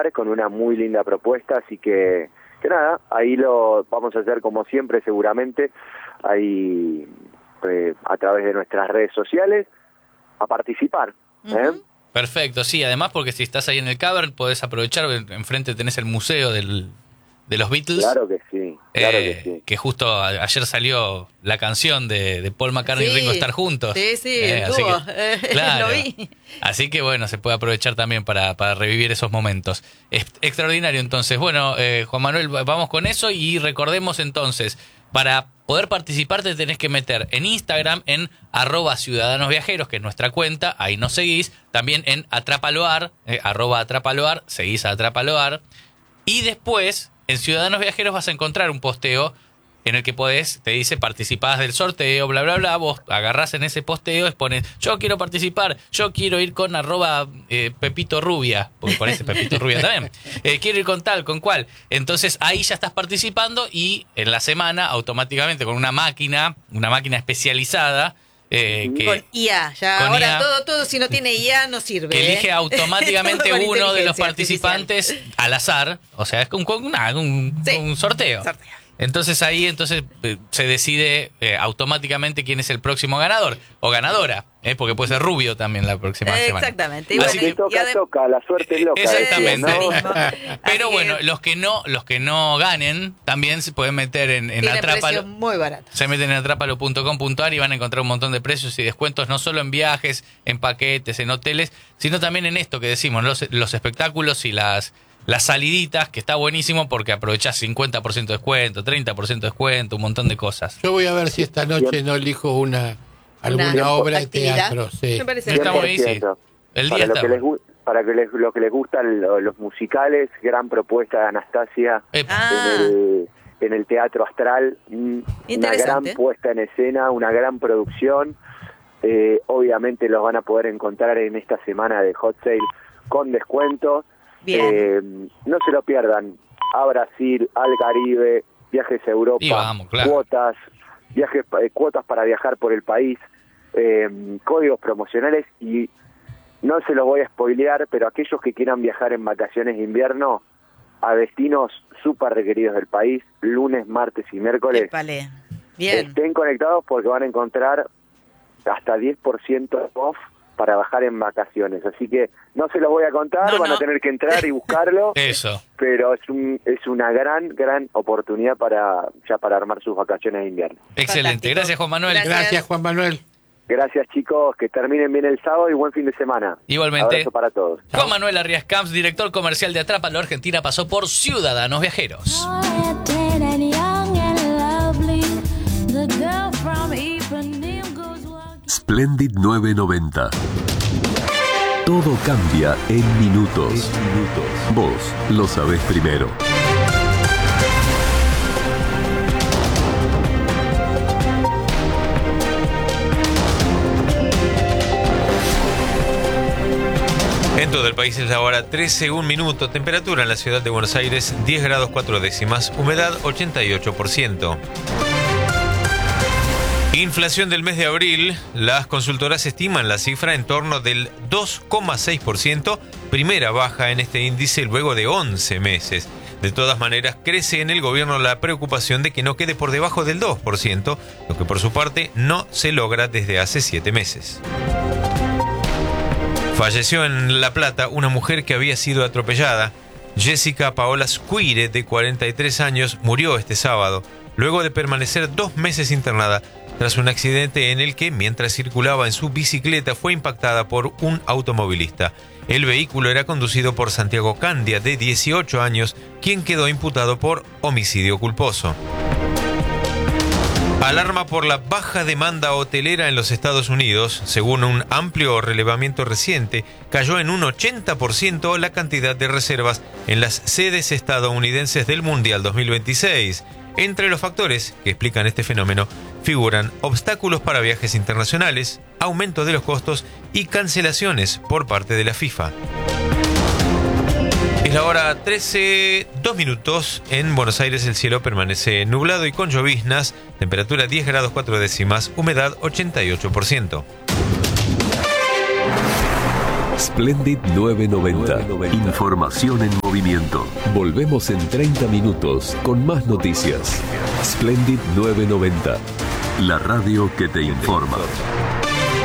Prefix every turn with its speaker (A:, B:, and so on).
A: participar con una muy linda propuesta, así que nada, ahí lo vamos a hacer como siempre seguramente, ahí a través de nuestras redes sociales, a participar.
B: Perfecto, sí, además porque si estás ahí en el Cavern podés aprovechar, enfrente tenés el museo de los Beatles.
A: Claro que sí, claro que sí.
B: Que justo ayer salió la canción de Paul McCartney y Ringo Estar juntos.
C: Sí,
B: así que, claro,
C: lo vi.
B: Así que bueno, se puede aprovechar también para revivir esos momentos. Extraordinario entonces. Bueno, Juan Manuel, vamos con eso y recordemos entonces, para poder participar te tenés que meter en Instagram en @ciudadanosviajeros, que es nuestra cuenta, ahí nos seguís, también en Atrapaloar, @Atrapaloar, seguís a Atrapaloar, y después en Ciudadanos Viajeros vas a encontrar un posteo en el que te dice participás del sorteo, bla, bla, bla, vos agarrás en ese posteo y pones, yo quiero participar, yo quiero ir con Pepito Rubia, porque ponés Pepito Rubia también, quiero ir con tal, con cual, entonces ahí ya estás participando y en la semana automáticamente con una máquina especializada,
C: con IA, ya con ahora IA, todo si no tiene IA no sirve.
B: Que elige automáticamente uno de los participantes al azar, o sea, es un sorteo. Entonces ahí se decide automáticamente quién es el próximo ganador o ganadora, porque puede ser Rubio también la próxima semana.
C: Exactamente.
A: Así que toca, la suerte es loca.
B: Exactamente.
A: ¿No?
B: Pero bueno, los que no ganen también se pueden meter en Atrápalo.
C: Muy barato.
B: Se meten en atrapalo.com.ar y van a encontrar un montón de precios y descuentos, no solo en viajes, en paquetes, en hoteles, sino también en esto que decimos, los espectáculos y las saliditas, que está buenísimo porque aprovechás 50% de descuento, 30% de descuento, un montón de cosas.
D: Yo voy a ver si esta noche no elijo alguna obra de teatro. Sí.
C: Me parece
B: está muy easy. El día está
A: para lo que les gustan los musicales, gran propuesta de Anastasia en el Teatro Astral, una gran puesta en escena, una gran producción. Obviamente los van a poder encontrar en esta semana de Hot Sale con descuento. No se lo pierdan. A Brasil, al Caribe, viajes a Europa, cuotas, cuotas para viajar por el país, códigos promocionales, y no se los voy a spoilear, pero aquellos que quieran viajar en vacaciones de invierno a destinos súper requeridos del país, lunes, martes y miércoles, estén conectados porque van a encontrar hasta 10% off para bajar en vacaciones, así que no se los voy a contar, van a tener que entrar y buscarlo.
B: Eso.
A: Pero es una gran oportunidad para armar sus vacaciones de invierno.
B: Excelente, fantástico. Gracias Juan Manuel.
D: Gracias Juan Manuel.
A: Gracias chicos, que terminen bien el sábado y buen fin de semana.
B: Igualmente.
A: Abrazo para todos.
B: Juan Manuel Arias Camps, director comercial de Atrápalo Argentina, pasó por Ciudadanos Viajeros.
E: Splendid 990. Todo cambia en minutos. Vos lo sabés primero.
F: En todo el país es la hora 13:01 minuto. Temperatura en la ciudad de Buenos Aires 10 grados 4 décimas. Humedad 88%. Inflación del mes de abril. Las consultoras estiman la cifra en torno del 2,6%, primera baja en este índice luego de 11 meses. De todas maneras, crece en el gobierno la preocupación de que no quede por debajo del 2%, lo que por su parte no se logra desde hace 7 meses. Falleció en La Plata una mujer que había sido atropellada. Jessica Paola Squire, de 43 años, murió este sábado, luego de permanecer 2 meses internada tras un accidente en el que, mientras circulaba en su bicicleta, fue impactada por un automovilista. El vehículo era conducido por Santiago Candia, de 18 años, quien quedó imputado por homicidio culposo. Alarma por la baja demanda hotelera en los Estados Unidos. Según un amplio relevamiento reciente, cayó en un 80% la cantidad de reservas en las sedes estadounidenses del Mundial 2026. Entre los factores que explican este fenómeno figuran obstáculos para viajes internacionales, aumento de los costos y cancelaciones por parte de la FIFA. Es la hora 13:02 minutos. En Buenos Aires el cielo permanece nublado y con lloviznas. Temperatura 10 grados 4 décimas. Humedad 88%.
E: Splendid 990. Información en movimiento. Volvemos en 30 minutos con más noticias. Splendid 990. La radio que te informa.